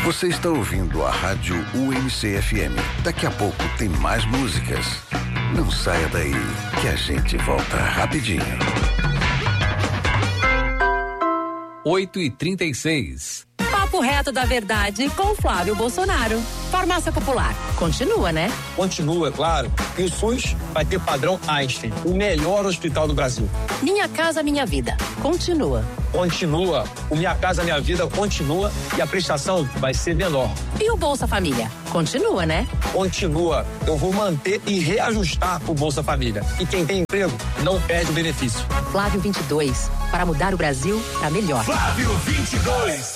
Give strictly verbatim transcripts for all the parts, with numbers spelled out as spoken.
Você está ouvindo a Rádio U N C F M. Daqui a pouco tem mais músicas. Não saia daí, que a gente volta rapidinho. oito e trinta e seis. Papo reto da verdade com Flávio Bolsonaro. Farmácia Popular. Continua, né? Continua, é claro. E o SUS vai ter padrão Einstein, o melhor hospital do Brasil. Minha Casa Minha Vida. Continua. Continua. O Minha Casa Minha Vida continua e a prestação vai ser menor. E o Bolsa Família? Continua, né? Continua. Eu vou manter e reajustar o Bolsa Família. E quem tem emprego não perde o benefício. Flávio vinte e dois. Para mudar o Brasil para melhor. Flávio vinte e dois.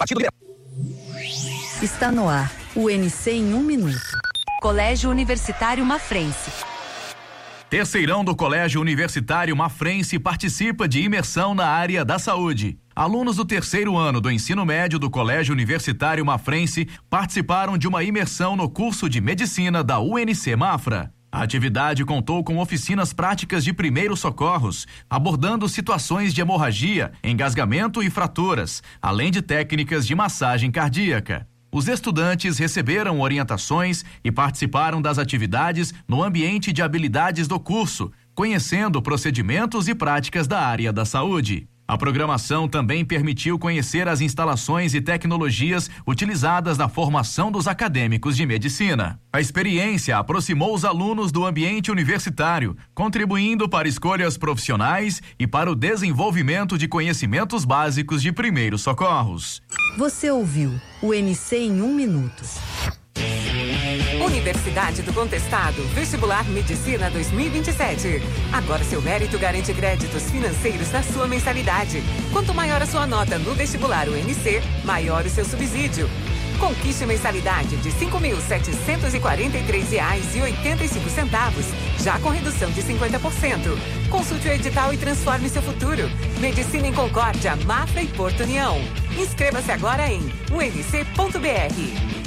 Está no ar. U N C em um minuto. Colégio Universitário Mafrense. Terceirão do Colégio Universitário Mafrense participa de imersão na área da saúde. Alunos do terceiro ano do ensino médio do Colégio Universitário Mafrense participaram de uma imersão no curso de medicina da U N C Mafra. A atividade contou com oficinas práticas de primeiros socorros, abordando situações de hemorragia, engasgamento e fraturas, além de técnicas de massagem cardíaca. Os estudantes receberam orientações e participaram das atividades no ambiente de habilidades do curso, conhecendo procedimentos e práticas da área da saúde. A programação também permitiu conhecer as instalações e tecnologias utilizadas na formação dos acadêmicos de medicina. A experiência aproximou os alunos do ambiente universitário, contribuindo para escolhas profissionais e para o desenvolvimento de conhecimentos básicos de primeiros socorros. Você ouviu o U N C em um minuto. Universidade do Contestado, Vestibular Medicina dois mil e vinte e sete. Agora seu mérito garante créditos financeiros na sua mensalidade. Quanto maior a sua nota no vestibular U N C, maior o seu subsídio. Conquiste mensalidade de cinco mil setecentos e quarenta e três reais e oitenta e cinco centavos, já com redução de cinquenta por cento. Consulte o edital e transforme seu futuro. Medicina em Concórdia, Mafra e Porto União. Inscreva-se agora em u n c ponto b r.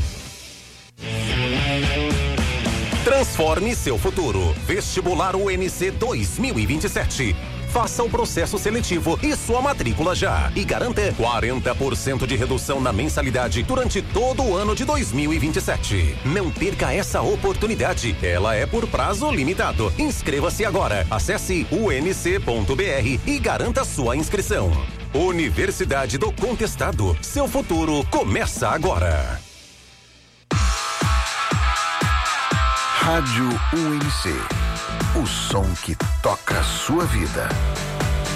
Transforme seu futuro. Vestibular U N C dois mil e vinte e sete. Faça o processo seletivo e sua matrícula já. E garanta quarenta por cento de redução na mensalidade durante todo o ano de dois mil e vinte e sete. Não perca essa oportunidade. Ela é por prazo limitado. Inscreva-se agora. Acesse u n c ponto b r e garanta sua inscrição. Universidade do Contestado. Seu futuro começa agora. Rádio U N C. O som que toca a sua vida.